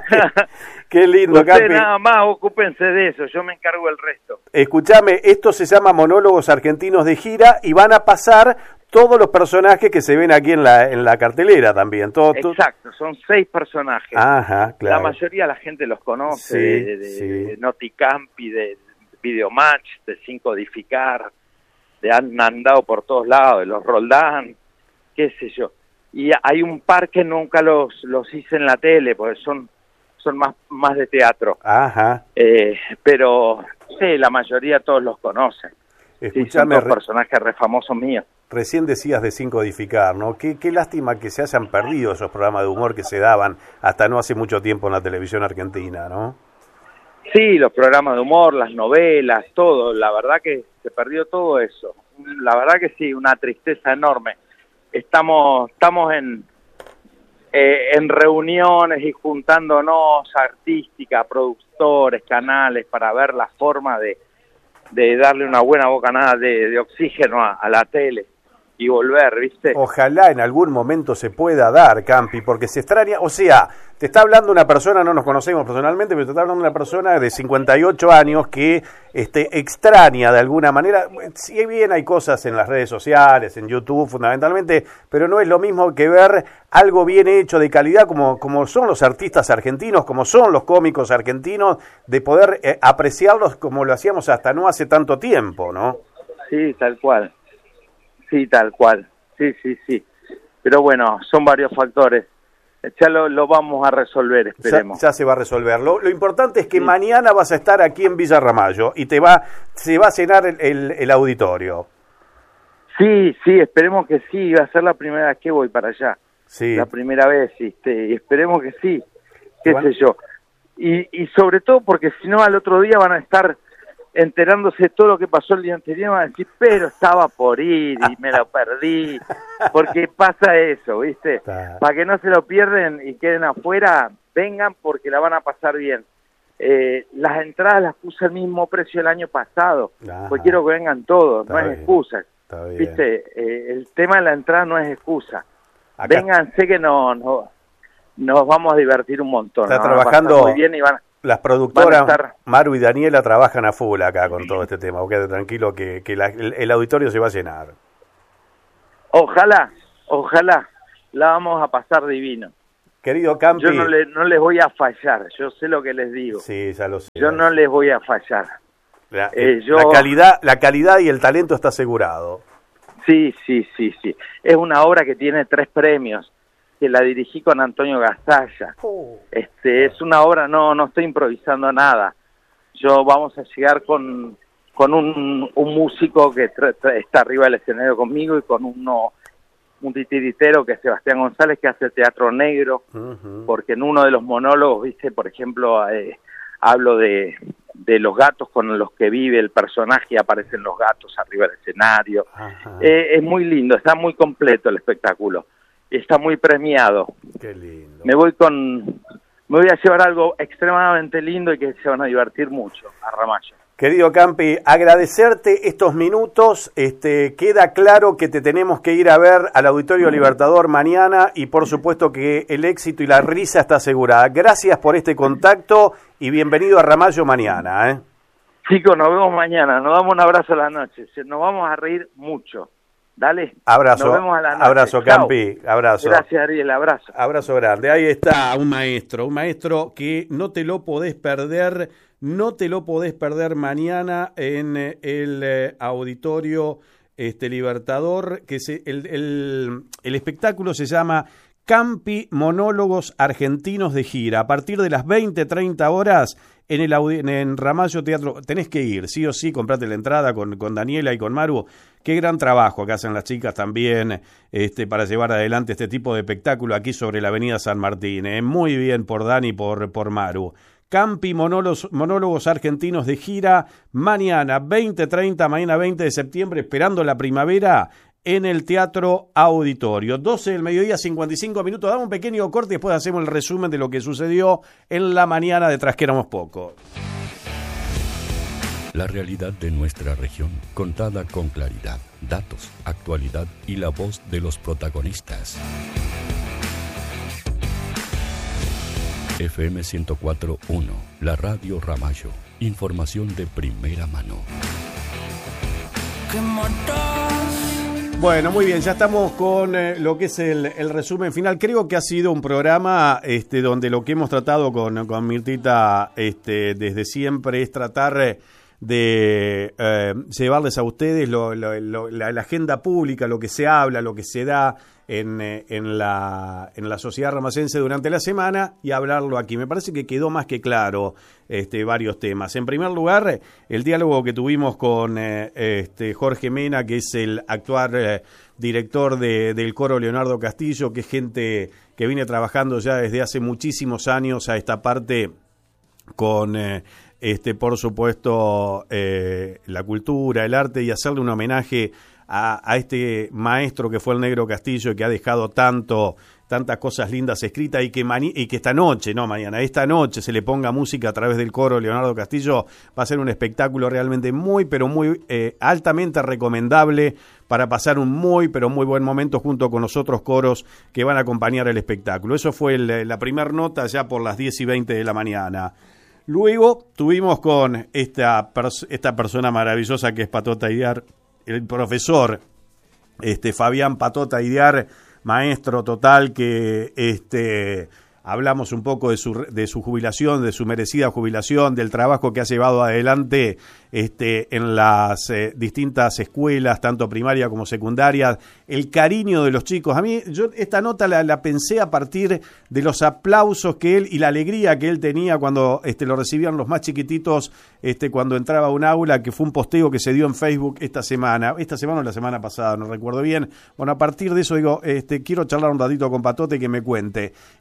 Qué lindo, Ustedes Campi. nada más ocúpense de eso, yo me encargo del resto. Escúchame, esto se llama Monólogos Argentinos de Gira y van a pasar todos los personajes que se ven aquí en la en la cartelera también. Todo, todo- Exacto, son seis personajes. Ajá, claro. La mayoría la gente los conoce, Sí, de, de, sí. de Noticampi, de Videomatch, de Sin Codificar, de han andado por todos lados, de los Roldán, qué sé yo. Y hay un par que nunca los, los hice en la tele, porque son, son más, más de teatro. Ajá. Eh, pero sí, la mayoría todos los conocen. Sí, son Escúchame, dos re- personajes re famosos míos. recién decías de Sin Codificar, ¿no? Qué, qué lástima que se hayan perdido esos programas de humor que se daban hasta no hace mucho tiempo en la televisión argentina, ¿no? Sí, los programas de humor, las novelas, todo. La verdad que se perdió todo eso. La verdad que sí, una tristeza enorme. Estamos, estamos en, eh, en reuniones y juntándonos artística, productores, canales, para ver la forma de, de darle una buena bocanada de, de oxígeno a, a la tele y volver, ¿viste? Ojalá en algún momento se pueda dar, Campi, porque se extraña, o sea, te está hablando una persona, no nos conocemos personalmente, pero te está hablando una persona de cincuenta y ocho años que este, extraña de alguna manera. Si bien hay cosas en las redes sociales, en YouTube fundamentalmente, pero no es lo mismo que ver algo bien hecho, de calidad, como, como son los artistas argentinos, como son los cómicos argentinos, de poder eh, apreciarlos como lo hacíamos hasta no hace tanto tiempo, ¿no? Sí, tal cual. Sí, tal cual. Sí, sí, sí. Pero bueno, son varios factores. Ya lo, lo vamos a resolver, Ya, esperemos. ya se va a resolver. Lo, lo importante es que mañana vas a estar aquí en Villa Ramallo y te va, se va a llenar el, el, el auditorio. Sí, sí, esperemos que sí. Va a ser la primera vez que voy para allá. Sí. La primera vez, este, y esperemos que sí. Qué Bueno. sé yo. Y, y sobre todo porque si no al otro día van a estar enterándose de todo lo que pasó el día anterior, van a decir, pero estaba por ir y me lo perdí, porque pasa eso, ¿viste? Para que no se lo pierden y queden afuera, vengan porque la van a pasar bien. Eh, las entradas las puse al mismo precio el año pasado, Ajá. porque quiero que vengan todos, Está no es bien. excusa. Está bien. ¿Viste? Eh, el tema de la entrada no es excusa. Acá- Vengan, sé que no, no, nos vamos a divertir un montón. Está ¿no? Van a pasar trabajando muy bien y van, las van productoras, a estar... Maru y Daniela, trabajan a full acá con todo este tema. Quédate tranquilo que, que la- el, el auditorio se va a llenar. Ojalá, ojalá, la vamos a pasar divino. Querido Campi. Yo no, le, no les voy a fallar, yo sé lo que les digo. Sí, ya lo sé. Yo no les voy a fallar. La, Eh, eh, yo- la calidad, la calidad y el talento está asegurado. Sí, sí, sí, sí. Es una obra que tiene tres premios, que la dirigí con Antonio Gasalla. Este, es una obra, no, no estoy improvisando nada. Yo vamos a llegar con, con un, un músico que tra- tra- está arriba del escenario conmigo y con uno, un titiritero que es Sebastián González, que hace teatro negro, porque en uno de los monólogos, viste, por ejemplo, eh, hablo de, de los gatos con los que vive el personaje y aparecen los gatos arriba del escenario. Eh, es muy lindo, está muy completo el espectáculo, está muy premiado. Qué lindo. Me voy con, me voy a llevar algo extremadamente lindo y que se van a divertir mucho a Ramallo. Querido Campi, agradecerte estos minutos. Este, queda claro que te tenemos que ir a ver al Auditorio Libertador mañana y por supuesto que el éxito y la risa está asegurada. Gracias por este contacto y bienvenido a Ramallo mañana. ¿eh? Chicos, nos vemos mañana, nos damos un abrazo a la noche, Se- nos vamos a reír mucho. Dale. Abrazo, Nos vemos a la noche. abrazo Chau. Campi, abrazo. Gracias, Ariel, abrazo. Abrazo grande. Ahí está un maestro, un maestro que no te lo podés perder, no te lo podés perder mañana en eh, el eh, Auditorio este, Libertador, que se, el, el, el espectáculo se llama Campi Monólogos Argentinos de Gira. A partir de las veinte, treinta horas en el audi- en, en Ramallo Teatro. Tenés que ir, sí o sí, comprate la entrada con, con Daniela y con Maru. Qué gran trabajo que hacen las chicas también este, para llevar adelante este tipo de espectáculo aquí sobre la avenida San Martín. ¿eh? Muy bien por Dani y por, por Maru. Campi Monólogos, Monólogos Argentinos de Gira, mañana veinte treinta, mañana veinte de septiembre, esperando la primavera, en el Teatro Auditorio. doce del mediodía, cincuenta y cinco minutos. Damos un pequeño corte y después hacemos el resumen de lo que sucedió en la mañana de Trasquéramos Poco. La realidad de nuestra región, contada con claridad, datos, actualidad y la voz de los protagonistas. F M ciento cuatro punto uno, la radio Ramallo. Información de primera mano. Bueno, muy bien, ya estamos con eh, lo que es el, el resumen final. Creo que ha sido un programa este, donde lo que hemos tratado con, con Mirtita este, desde siempre es tratar eh, de eh, llevarles a ustedes lo, lo, lo, la, la agenda pública, lo que se habla, lo que se da en, eh, en, la, en la sociedad ramacense durante la semana y hablarlo aquí. Me parece que quedó más que claro este, varios temas. En primer lugar, el diálogo que tuvimos con eh, este, Jorge Mena, que es el actual eh, director de, del coro Leonardo Castillo, que es gente que viene trabajando ya desde hace muchísimos años a esta parte con... Eh, Este, por supuesto, eh, la cultura, el arte y hacerle un homenaje a, a este maestro que fue el Negro Castillo y que ha dejado tanto, tantas cosas lindas escritas y que, mani- y que esta noche, no mañana, esta noche se le ponga música a través del coro Leonardo Castillo. Va a ser un espectáculo realmente muy, pero muy eh, altamente recomendable para pasar un muy, pero muy buen momento junto con los otros coros que van a acompañar el espectáculo. Eso fue el, la primera nota ya por las diez y veinte de la mañana. Luego tuvimos con esta, pers- esta persona maravillosa que es Patota Idiar, el profesor este, Fabián Patota Idiar, maestro total, que este, hablamos un poco de su, de su jubilación, de su merecida jubilación, del trabajo que ha llevado adelante este, en las eh, distintas escuelas, tanto primaria como secundaria, el cariño de los chicos. A mí, yo esta nota la, la pensé a partir de los aplausos que él y la alegría que él tenía cuando este, lo recibían los más chiquititos este, cuando entraba a un aula, que fue un posteo que se dio en Facebook esta semana, esta semana o la semana pasada, no recuerdo bien. Bueno, a partir de eso digo, este, quiero charlar un ratito con Patote que me cuente. Y después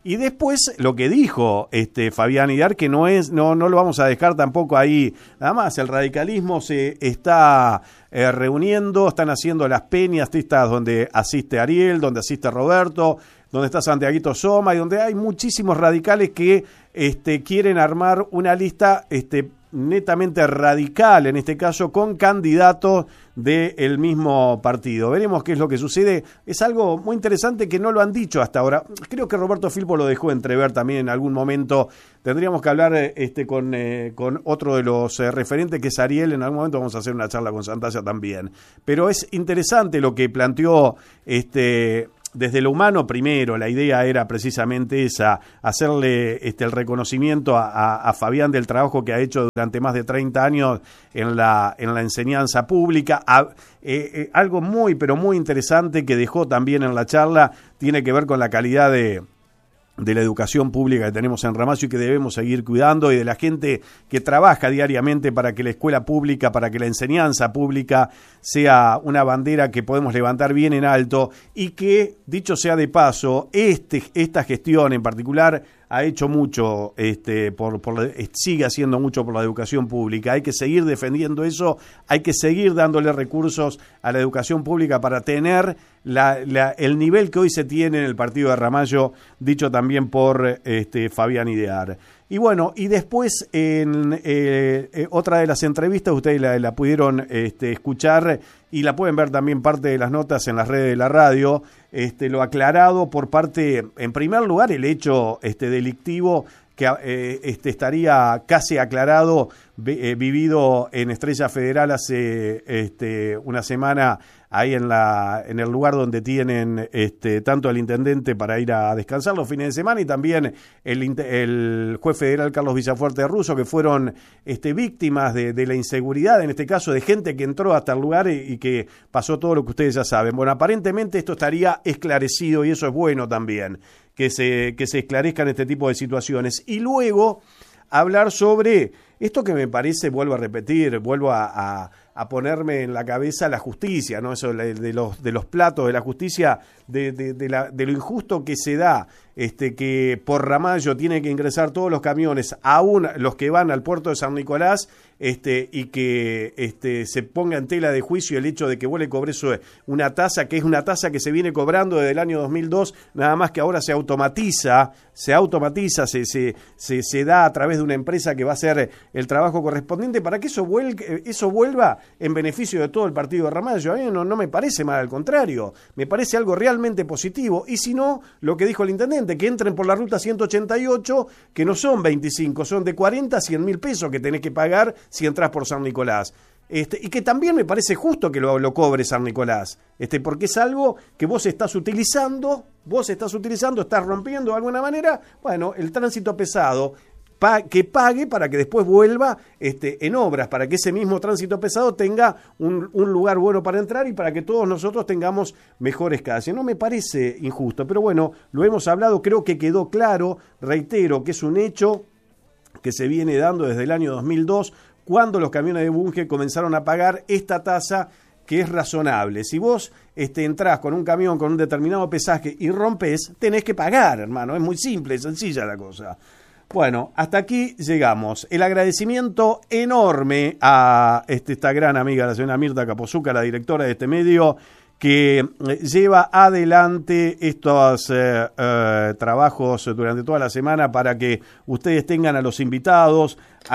después lo que dijo este Fabián Idear, que no es, no, no lo vamos a dejar tampoco ahí, nada más, el radicalismo se está eh, reuniendo, están haciendo las peñas estas donde asiste Ariel, donde asiste Roberto, donde está Santiaguito Soma y donde hay muchísimos radicales que este, quieren armar una lista este, netamente radical, en este caso con candidatos del mismo partido. Veremos qué es lo que sucede. Es algo muy interesante que no lo han dicho hasta ahora. Creo que Roberto Filpo lo dejó entrever también en algún momento. Tendríamos que hablar este, con, eh, con otro de los eh, referentes, que es Ariel. En algún momento vamos a hacer una charla con Santalla también. Pero es interesante lo que planteó este... Desde lo humano primero, la idea era precisamente esa, hacerle este, el reconocimiento a, a, a Fabián del trabajo que ha hecho durante más de treinta años en la, en la enseñanza pública. A, eh, eh, algo muy, pero muy interesante que dejó también en la charla tiene que ver con la calidad de... de la educación pública que tenemos en Ramallo y que debemos seguir cuidando, y de la gente que trabaja diariamente para que la escuela pública, para que la enseñanza pública sea una bandera que podemos levantar bien en alto, y que, dicho sea de paso, este, esta gestión en particular ha hecho mucho, este, por, por, sigue haciendo mucho por la educación pública. Hay que seguir defendiendo eso, hay que seguir dándole recursos a la educación pública para tener la, la, el nivel que hoy se tiene en el partido de Ramallo, dicho también por este, Fabián Idear. Y bueno, y después en eh, eh, otra de las entrevistas, ustedes la, la pudieron este, escuchar y la pueden ver también parte de las notas en las redes de la radio, este, lo aclarado por parte, en primer lugar, el hecho este, delictivo que eh, este, estaría casi aclarado, eh, vivido en Estrella Federal hace este, una semana, ahí en la en el lugar donde tienen este, tanto el intendente para ir a descansar los fines de semana y también el, el juez federal Carlos Villafuerte de Russo, que fueron este, víctimas de, de la inseguridad, en este caso de gente que entró hasta el lugar y, y que pasó todo lo que ustedes ya saben. Bueno, aparentemente esto estaría esclarecido y eso es bueno también, que se, que se esclarezcan este tipo de situaciones. Y luego hablar sobre esto que me parece, vuelvo a repetir, vuelvo a, a, a ponerme en la cabeza la justicia, ¿no? Eso de, de los de los platos de la justicia, de, de, de, la, de lo injusto que se da, este, que por Ramallo tienen que ingresar todos los camiones, aún los que van al puerto de San Nicolás, este, y que este, se ponga en tela de juicio el hecho de que vos le cobres una tasa, que es una tasa que se viene cobrando desde el año dos mil dos, nada más que ahora se automatiza, se automatiza, se, se, se, se da a través de una empresa que va a hacer el trabajo correspondiente para que eso, vuelque, eso vuelva en beneficio de todo el partido de Ramallo. A mí no, no me parece mal, al contrario, me parece algo realmente positivo. Y si no, lo que dijo el intendente, que entren por la ruta ciento ochenta y ocho, que no son veinticinco, son de cuarenta a cien mil pesos que tenés que pagar si entras por San Nicolás. Este, y que también me parece justo que lo, lo cobre San Nicolás, este, porque es algo que vos estás utilizando, vos estás utilizando, estás rompiendo de alguna manera, bueno, el tránsito pesado, pa, que pague para que después vuelva este, en obras, para que ese mismo tránsito pesado tenga un, un lugar bueno para entrar y para que todos nosotros tengamos mejores calles. No me parece injusto, pero bueno, lo hemos hablado, creo que quedó claro, reitero, que es un hecho que se viene dando desde el año dos mil dos, cuando los camiones de Bunge comenzaron a pagar esta tasa que es razonable. Si vos este, entrás con un camión con un determinado pesaje y rompes, tenés que pagar, hermano. Es muy simple, sencilla la cosa. Bueno, hasta aquí llegamos. El agradecimiento enorme a este, esta gran amiga, la señora Mirta Capozuca, la directora de este medio, que lleva adelante estos eh, eh, trabajos durante toda la semana para que ustedes tengan a los invitados.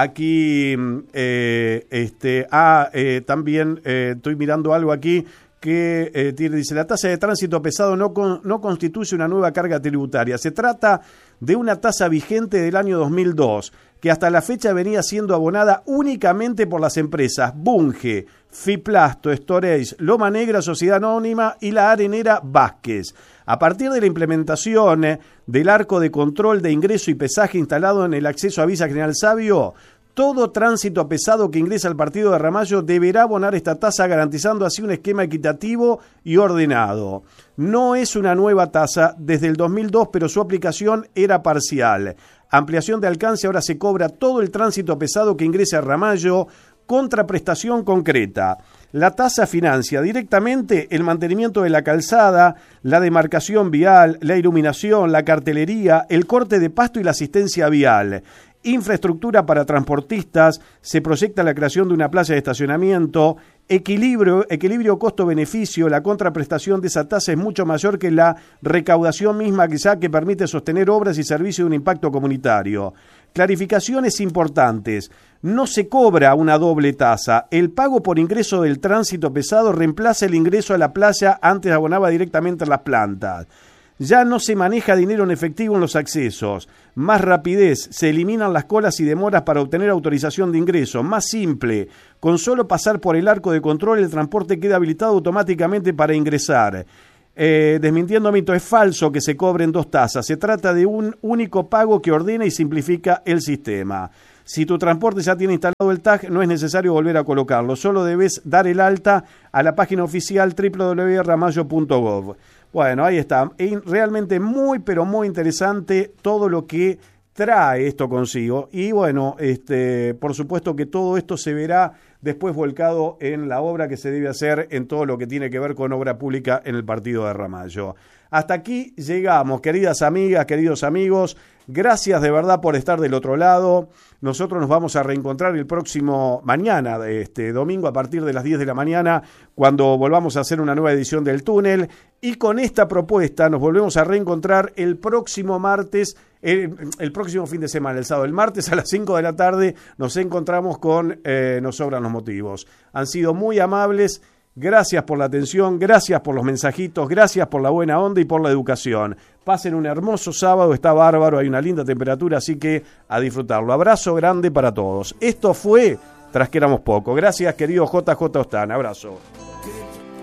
Aquí eh, este, ah, eh, también eh, estoy mirando algo aquí que eh, tiene, dice, la tasa de tránsito pesado no, con, no constituye una nueva carga tributaria. Se trata de una tasa vigente del año dos mil dos, que hasta la fecha venía siendo abonada únicamente por las empresas Bunge, Fiplasto, Storeis, Loma Negra, Sociedad Anónima y la Arenera Vázquez. A partir de la implementación eh, del arco de control de ingreso y pesaje instalado en el acceso a Villa General Sabio, todo tránsito pesado que ingresa al partido de Ramallo deberá abonar esta tasa, garantizando así un esquema equitativo y ordenado. No es una nueva tasa desde el dos mil dos, pero su aplicación era parcial. Ampliación de alcance, ahora se cobra todo el tránsito pesado que ingresa a Ramallo, contraprestación concreta. La tasa financia directamente el mantenimiento de la calzada, la demarcación vial, la iluminación, la cartelería, el corte de pasto y la asistencia vial. Infraestructura para transportistas, se proyecta la creación de una playa de estacionamiento, equilibrio, equilibrio costo-beneficio, la contraprestación de esa tasa es mucho mayor que la recaudación misma quizá que permite sostener obras y servicios de un impacto comunitario. Clarificaciones importantes, no se cobra una doble tasa, el pago por ingreso del tránsito pesado reemplaza el ingreso a la playa, antes abonaba directamente a las plantas. Ya no se maneja dinero en efectivo en los accesos, más rapidez, se eliminan las colas y demoras para obtener autorización de ingreso, más simple, con solo pasar por el arco de control el transporte queda habilitado automáticamente para ingresar. Eh, desmintiendo mito, es falso que se cobren dos tasas, se trata de un único pago que ordena y simplifica el sistema. Si tu transporte ya tiene instalado el tag, no es necesario volver a colocarlo, solo debes dar el alta a la página oficial doble u doble u doble u punto ramallo punto gov. Bueno, ahí está. Realmente muy, pero muy interesante todo lo que trae esto consigo. Y bueno, este, por supuesto que todo esto se verá después volcado en la obra que se debe hacer en todo lo que tiene que ver con obra pública en el partido de Ramallo. Hasta aquí llegamos, queridas amigas, queridos amigos. Gracias de verdad por estar del otro lado. Nosotros nos vamos a reencontrar el próximo mañana, este domingo, a partir de las diez de la mañana, cuando volvamos a hacer una nueva edición del Túnel. Y con esta propuesta nos volvemos a reencontrar el próximo martes, el, el próximo fin de semana, el sábado. El martes a las cinco de la tarde nos encontramos con eh, Nos Sobran los Motivos. Han sido muy amables. Gracias por la atención, gracias por los mensajitos, gracias por la buena onda y por la educación. Pasen un hermoso sábado, está bárbaro, hay una linda temperatura, así que a disfrutarlo. Abrazo grande para todos. Esto fue Tras que éramos poco. Gracias, querido J J Ostán. Abrazo.